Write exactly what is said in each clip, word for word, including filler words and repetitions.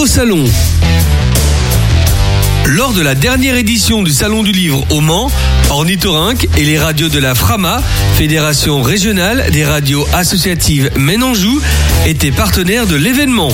Livre Salon. Lors de la dernière édition du Salon du Livre au Mans, Ornithorynque et les radios de la FRAMA, Fédération régionale des radios associatives Maine-Anjou, étaient partenaires de l'événement.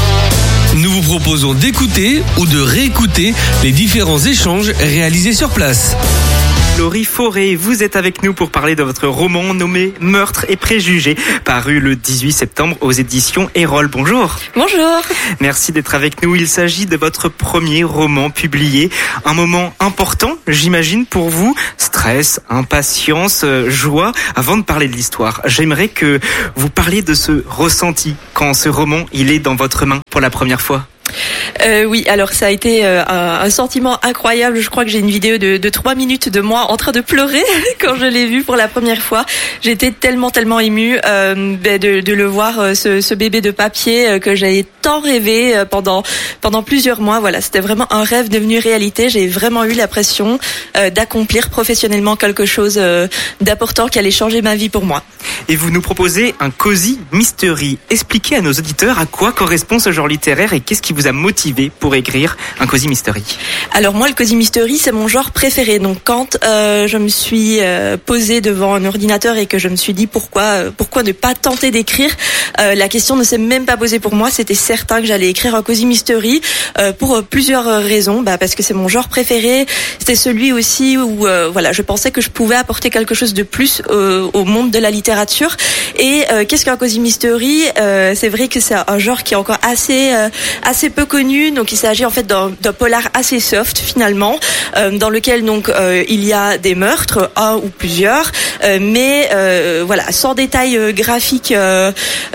Nous vous proposons d'écouter ou de réécouter les différents échanges réalisés sur place. Laurie Fauré, vous êtes avec nous pour parler de votre roman nommé Meurtres et préjugés, paru le dix-huit septembre aux éditions Erol. Bonjour. Bonjour. Merci d'être avec nous. Il s'agit de votre premier roman publié. Un moment important, j'imagine, pour vous. Stress, impatience, joie. Avant de parler de l'histoire, j'aimerais que vous parliez de ce ressenti quand ce roman, il est dans votre main pour la première fois. Euh, oui, alors ça a été euh, un, un sentiment incroyable. Je crois que j'ai une vidéo de, de trois minutes de moi en train de pleurer quand je l'ai vu pour la première fois. J'étais tellement, tellement émue euh, de, de le voir, euh, ce, ce bébé de papier euh, que j'avais tant rêvé euh, pendant pendant plusieurs mois. Voilà, c'était vraiment un rêve devenu réalité. J'ai vraiment eu l'impression euh, d'accomplir professionnellement quelque chose euh, d'important qui allait changer ma vie pour moi. Et vous nous proposez un cozy mystery. Expliquez à nos auditeurs à quoi correspond ce genre littéraire et qu'est-ce qui vous a motivé pour écrire un cozy mystery. Alors moi, le cozy mystery, c'est mon genre préféré. Donc quand euh, je me suis euh, posée devant un ordinateur et que je me suis dit pourquoi euh, pourquoi ne pas tenter d'écrire, euh, la question ne s'est même pas posée pour moi. C'était certain que j'allais écrire un cozy mystery euh, pour plusieurs raisons. Bah, parce que c'est mon genre préféré. C'était celui aussi où euh, voilà, je pensais que je pouvais apporter quelque chose de plus euh, au monde de la littérature. Et euh, qu'est-ce qu'un cozy mystery ? euh, C'est vrai que c'est un genre qui est encore assez euh, assez peu connu. Donc il s'agit en fait d'un, d'un polar assez soft finalement, euh, dans lequel donc euh, il y a des meurtres, un ou plusieurs, euh, mais euh, voilà, sans détails euh, graphiques, euh,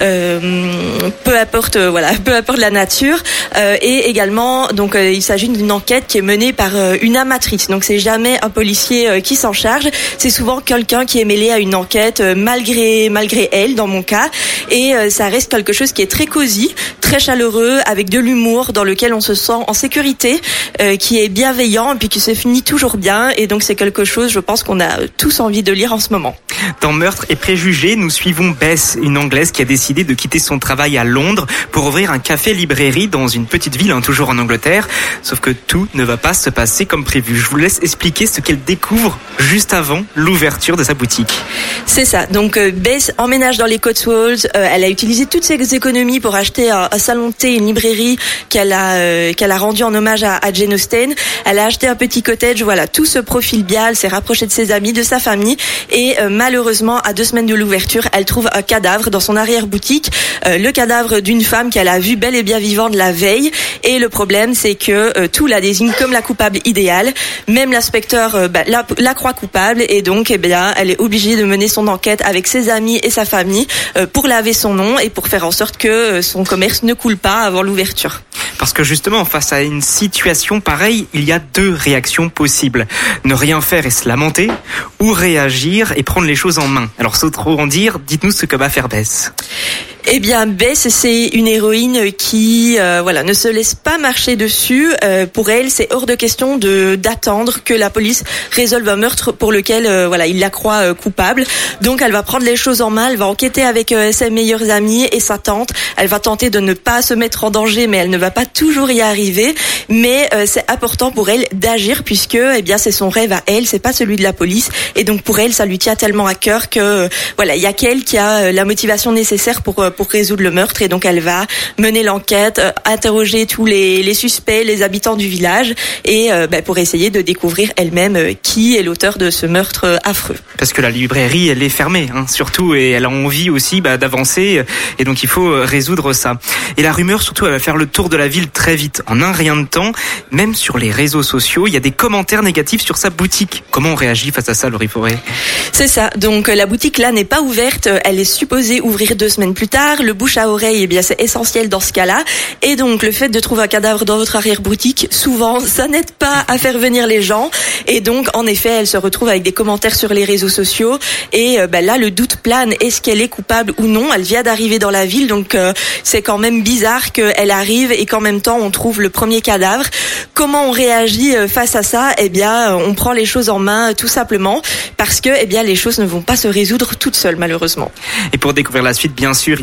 euh, peu importe euh, voilà, peu importe la nature, euh, et également donc euh, il s'agit d'une enquête qui est menée par euh, une amatrice. Donc c'est jamais un policier euh, qui s'en charge, c'est souvent quelqu'un qui est mêlé à une enquête euh, malgré malgré elle dans mon cas, et euh, ça reste quelque chose qui est très cosy, très chaleureux, avec de l'humour, dans lequel on se sent en sécurité, euh, qui est bienveillant et puis qui se finit toujours bien. Et donc c'est quelque chose, je pense, qu'on a tous envie de lire en ce moment. Dans Meurtres et préjugés, nous suivons Bess, une Anglaise qui a décidé de quitter son travail à Londres pour ouvrir un café-librairie dans une petite ville, hein, toujours en Angleterre. Sauf que tout ne va pas se passer comme prévu. Je vous laisse expliquer ce qu'elle découvre juste avant l'ouverture de sa boutique. C'est ça. Donc euh, Bess emménage dans les Cotswolds. Euh, elle a utilisé toutes ses économies pour acheter un, un salon de thé, une librairie qu'elle a euh, qu'elle a rendu en hommage à, à Jane Austen. Elle a acheté un petit cottage. Voilà, tout se profile bien. Elle s'est rapprochée de ses amis, de sa famille, et euh, malheureusement, à deux semaines de l'ouverture, elle trouve un cadavre dans son arrière-boutique, euh, le cadavre d'une femme qu'elle a vue bel et bien vivante la veille. Et le problème, c'est que euh, tout la désigne comme la coupable idéale. Même l'inspecteur euh, bah, la, la croit coupable, et donc, eh bien, elle est obligée de mener son enquête avec ses amis et sa famille euh, pour laver son nom et pour faire en sorte que euh, son commerce ne coule pas avant l'ouverture. Parce que justement, face à une situation pareille, il y a deux réactions possibles. Ne rien faire et se lamenter, ou réagir et prendre les choses en main. Alors, sans trop en dire, dites-nous ce que va faire Bess. Eh bien, Bess, c'est une héroïne qui, euh, voilà, ne se laisse pas marcher dessus. Euh, pour elle, c'est hors de question de d'attendre que la police résolve un meurtre pour lequel, euh, voilà, il la croit euh, coupable. Donc, elle va prendre les choses en main. Elle va enquêter avec euh, ses meilleurs amis et sa tante. Elle va tenter de ne pas se mettre en danger, mais elle ne va pas toujours y arriver. Mais euh, c'est important pour elle d'agir puisque, eh bien, c'est son rêve à elle, c'est pas celui de la police. Et donc, pour elle, ça lui tient tellement à cœur que, euh, voilà, il y a qu'elle qui a euh, la motivation nécessaire pour euh, pour résoudre le meurtre, et donc elle va mener l'enquête, euh, interroger tous les, les suspects, les habitants du village, et euh, bah, pour essayer de découvrir elle-même euh, qui est l'auteur de ce meurtre euh, affreux. Parce que la librairie, elle est fermée, hein, surtout, et elle a envie aussi bah, d'avancer, et donc il faut résoudre ça. Et la rumeur, surtout, elle va faire le tour de la ville très vite, en un rien de temps. Même sur les réseaux sociaux, il y a des commentaires négatifs sur sa boutique. Comment on réagit face à ça, Laurie Fauré ? C'est ça, donc la boutique là n'est pas ouverte, elle est supposée ouvrir deux semaines plus tard. Le bouche à oreille, eh bien, c'est essentiel dans ce cas-là. Et donc, le fait de trouver un cadavre dans votre arrière-boutique, souvent, ça n'aide pas à faire venir les gens. Et donc, en effet, elle se retrouve avec des commentaires sur les réseaux sociaux. Et euh, ben là, le doute plane. Est-ce qu'elle est coupable ou non ? Elle vient d'arriver dans la ville, donc euh, c'est quand même bizarre qu'elle arrive et qu'en même temps, on trouve le premier cadavre. Comment on réagit face à ça ? Eh bien, on prend les choses en main, tout simplement, parce que, eh bien, les choses ne vont pas se résoudre toutes seules, malheureusement. Et pour découvrir la suite, bien sûr, il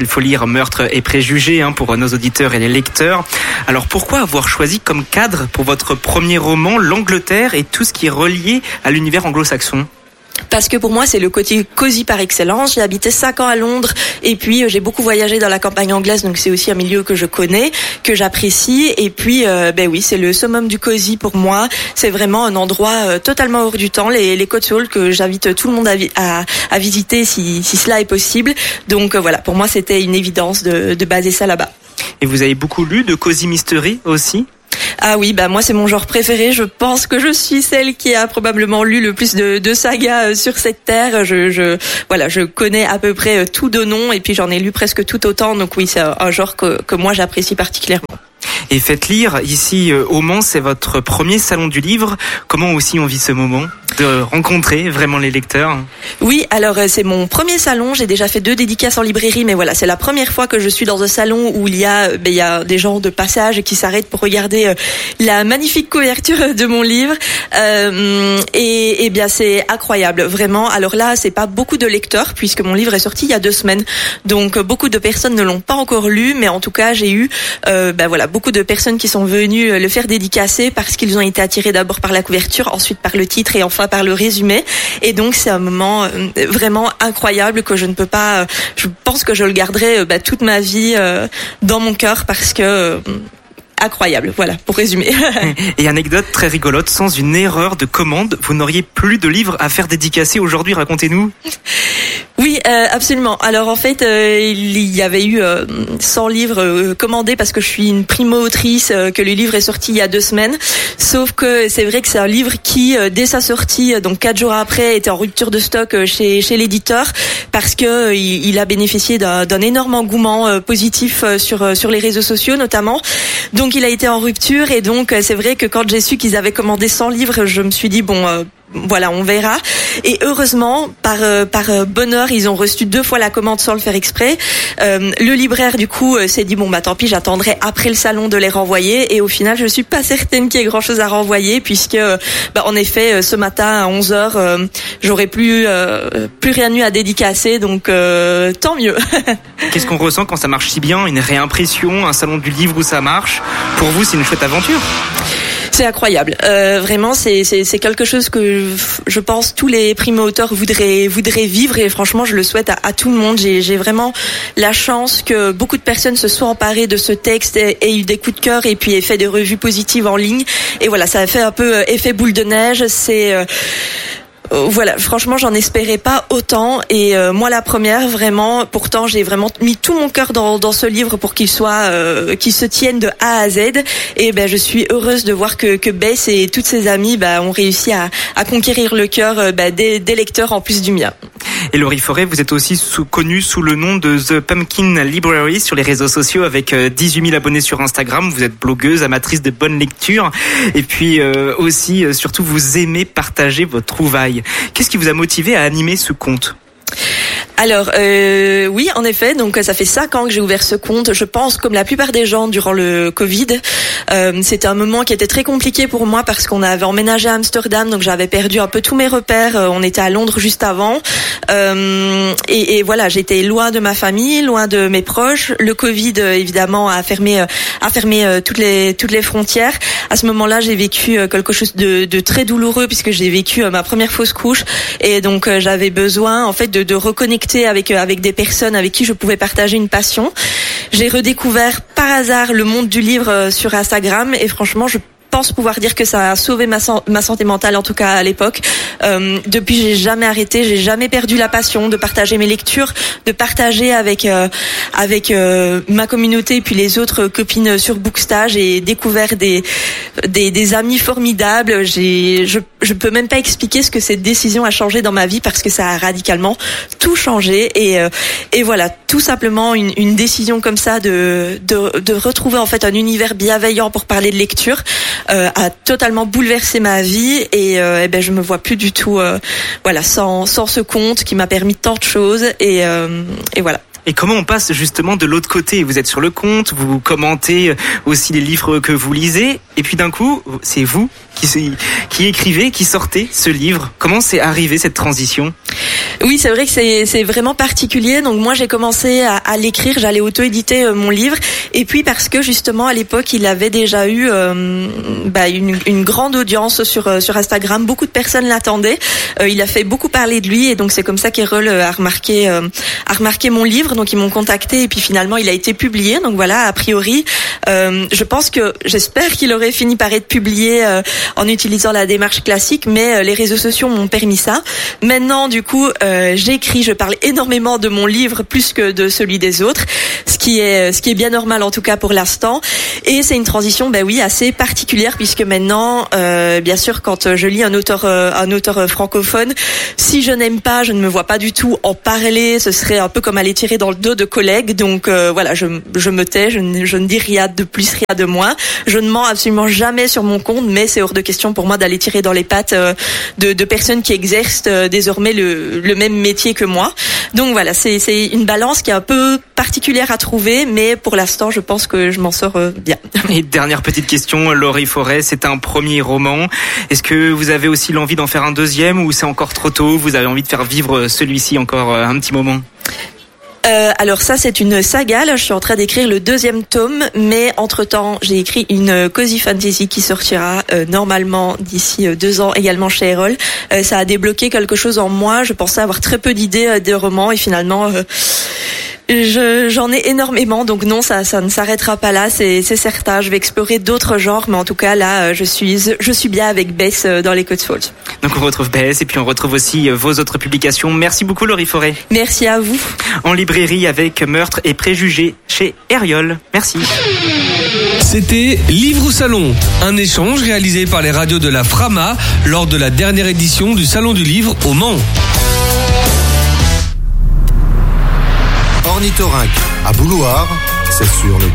il faut lire Meurtre et préjugés hein, pour nos auditeurs et les lecteurs. Alors pourquoi avoir choisi comme cadre pour votre premier roman l'Angleterre et tout ce qui est relié à l'univers anglo-saxon ? Parce que pour moi, c'est le côté cosy par excellence. J'ai habité cinq ans à Londres et puis euh, j'ai beaucoup voyagé dans la campagne anglaise, donc c'est aussi un milieu que je connais, que j'apprécie. Et puis, euh, ben oui, c'est le summum du cosy pour moi. C'est vraiment un endroit euh, totalement hors du temps, les, les Cotswolds, que j'invite tout le monde à, vi- à, à visiter si, si cela est possible. Donc euh, voilà, pour moi, c'était une évidence de, de baser ça là-bas. Et vous avez beaucoup lu de Cozy Mystery aussi ? Ah oui, bah moi c'est mon genre préféré. Je pense que je suis celle qui a probablement lu le plus de, de sagas sur cette terre. Je, je, voilà, je connais à peu près tout de nom et puis j'en ai lu presque tout autant. Donc oui, c'est un genre que, que moi j'apprécie particulièrement. Et faites lire ici au Mans, c'est votre premier salon du livre. Comment aussi on vit ce moment de rencontrer vraiment les lecteurs ? Oui, alors c'est mon premier salon. J'ai déjà fait deux dédicaces en librairie, mais voilà, c'est la première fois que je suis dans un salon où il y a, ben, il y a des gens de passage qui s'arrêtent pour regarder la magnifique couverture de mon livre. Euh, et, et bien c'est incroyable, vraiment. Alors là, c'est pas beaucoup de lecteurs puisque mon livre est sorti il y a deux semaines, donc beaucoup de personnes ne l'ont pas encore lu, mais en tout cas, j'ai eu, euh, ben voilà, beaucoup de personnes qui sont venues le faire dédicacer parce qu'ils ont été attirés d'abord par la couverture, ensuite par le titre et enfin par le résumé. Et donc c'est un moment vraiment incroyable que je ne peux pas, je pense que je le garderai bah, toute ma vie euh, dans mon cœur parce que euh, incroyable, voilà, pour résumer. Et anecdote très rigolote, sans une erreur de commande, vous n'auriez plus de livres à faire dédicacer aujourd'hui, racontez-nous. Oui, euh, absolument. Alors en fait, euh, il y avait eu euh, cent livres euh, commandés parce que je suis une primo-autrice, euh, que le livre est sorti il y a deux semaines. Sauf que c'est vrai que c'est un livre qui, euh, dès sa sortie, euh, donc quatre jours après, était en rupture de stock euh, chez chez l'éditeur parce que euh, il, il a bénéficié d'un, d'un énorme engouement euh, positif euh, sur euh, sur les réseaux sociaux notamment. Donc il a été en rupture et donc euh, c'est vrai que quand j'ai su qu'ils avaient commandé cent livres, je me suis dit bon. Euh, Voilà, on verra. Et heureusement, par euh, par euh, bonheur, ils ont reçu deux fois la commande sans le faire exprès. Euh, le libraire, du coup, euh, s'est dit bon bah tant pis, j'attendrai après le salon de les renvoyer. Et au final, je suis pas certaine qu'il y ait grand chose à renvoyer, puisque euh, bah en effet, euh, ce matin à onze heures, euh, j'aurais plus euh, plus rien eu à dédicacer, donc euh, tant mieux. Qu'est-ce qu'on ressent quand ça marche si bien, une réimpression, un salon du livre où ça marche ? Pour vous, c'est une chouette aventure. C'est incroyable. Euh, vraiment, c'est, c'est, c'est quelque chose que je pense tous les primo-auteurs voudraient, voudraient vivre et franchement, je le souhaite à, à tout le monde. J'ai, j'ai vraiment la chance que beaucoup de personnes se soient emparées de ce texte et aient eu des coups de cœur et puis aient fait des revues positives en ligne. Et voilà, ça a fait un peu effet boule de neige. C'est... Euh, Voilà, franchement, j'en espérais pas autant et euh, moi la première, vraiment. Pourtant, j'ai vraiment mis tout mon cœur dans dans ce livre pour qu'il soit, euh, qu'il se tienne de A à Z. Et ben, je suis heureuse de voir que que Bess et toutes ses amies, bah, ont réussi à à conquérir le cœur euh, bah, des des lecteurs en plus du mien. Et Laurie Forêt, vous êtes aussi sous, connue sous le nom de The Pumpkin Library sur les réseaux sociaux avec dix-huit mille abonnés sur Instagram. Vous êtes blogueuse, amatrice de bonne lecture et puis euh, aussi, euh, surtout, vous aimez partager vos trouvailles. Qu'est-ce qui vous a motivé à animer ce compte ? Alors euh, oui, en effet, donc ça fait cinq ans que j'ai ouvert ce compte. Je pense, comme la plupart des gens durant le Covid, euh, c'était un moment qui était très compliqué pour moi parce qu'on avait emménagé à Amsterdam, donc j'avais perdu un peu tous mes repères. On était à Londres juste avant, euh, et, et voilà, j'étais loin de ma famille, loin de mes proches. Le Covid, évidemment, a fermé, a fermé toutes les toutes les frontières. À ce moment-là, j'ai vécu quelque chose de, de très douloureux puisque j'ai vécu ma première fausse couche, et donc j'avais besoin, en fait, de, de reconnecter avec avec des personnes avec qui je pouvais partager une passion. J'ai redécouvert par hasard le monde du livre sur Instagram et franchement, je pense pouvoir dire que ça a sauvé ma, ma santé mentale, en tout cas à l'époque. Euh, depuis, j'ai jamais arrêté, j'ai jamais perdu la passion de partager mes lectures, de partager avec euh, avec euh, ma communauté et puis les autres copines sur Bookstage. J'ai découvert des des, des amis formidables. J'ai je je peux même pas expliquer ce que cette décision a changé dans ma vie parce que ça a radicalement tout changé et euh, et voilà, tout simplement une une décision comme ça de de de retrouver en fait un univers bienveillant pour parler de lecture. Euh, a totalement bouleversé ma vie et, euh, et ben je me vois plus du tout euh, voilà sans sans ce compte qui m'a permis tant de choses et euh, et voilà. Et comment on passe justement de l'autre côté? Vous êtes sur le compte, vous commentez aussi les livres que vous lisez, et puis d'un coup, c'est vous qui, qui écrivez, qui sortez ce livre. Comment c'est arrivé cette transition? Oui, c'est vrai que c'est, c'est vraiment particulier. Donc moi, j'ai commencé à, à l'écrire, j'allais auto-éditer euh, mon livre. Et puis parce que justement, à l'époque, il avait déjà eu euh, bah, une, une grande audience sur euh, sur Instagram. Beaucoup de personnes l'attendaient. Euh, il a fait beaucoup parler de lui. Et donc c'est comme ça qu'Erol a remarqué euh, a remarqué mon livre. Donc ils m'ont contacté. Et puis finalement, il a été publié. Donc voilà, a priori, euh, je pense que, j'espère qu'il aurait fini par être publié euh, en utilisant la démarche classique. Mais euh, les réseaux sociaux m'ont permis ça. Maintenant, du coup, euh, j'écris, je parle énormément de mon livre plus que de celui des autres, ce qui est ce qui est bien normal en tout cas pour l'instant. Et c'est une transition, ben oui, assez particulière puisque maintenant, euh, bien sûr, quand je lis un auteur euh, un auteur francophone, si je n'aime pas, je ne me vois pas du tout en parler. Ce serait un peu comme aller tirer dans le dos de collègues. Donc euh, voilà, je je me tais, je ne, je ne dis rien de plus, rien de moins. Je ne mens absolument jamais sur mon compte, mais c'est hors de question pour moi d'aller tirer dans les pattes euh, de, de personnes qui exercent euh, désormais le, le même métier que moi. Donc voilà, c'est, c'est une balance qui est un peu particulière à trouver, mais pour l'instant, je pense que je m'en sors euh, bien. Et dernière petite question, Laurie Forêt, c'est un premier roman. Est-ce que vous avez aussi l'envie d'en faire un deuxième ou c'est encore trop tôt? Vous avez envie de faire vivre celui-ci encore un petit moment? Euh, alors ça, c'est une saga. Là, je suis en train d'écrire le deuxième tome, mais entre-temps, j'ai écrit une cozy fantasy qui sortira euh, normalement d'ici euh, deux ans, également chez Erol. Euh, ça a débloqué quelque chose en moi. Je pensais avoir très peu d'idées euh, de romans et finalement, euh, je, j'en ai énormément. Donc non, ça, ça ne s'arrêtera pas là. C'est, c'est certain. Je vais explorer d'autres genres, mais en tout cas là, je suis, je suis bien avec Bess euh, dans les Cotswolds. Donc on retrouve Bess et puis on retrouve aussi vos autres publications. Merci beaucoup, Laurie Forêt. Merci à vous. En librairie avec Meurtre et Préjugés chez Eriol. Merci. C'était Livre au Salon, un échange réalisé par les radios de la Frama lors de la dernière édition du Salon du Livre au Mans. Ornithorynque à Boulouard, c'est sur le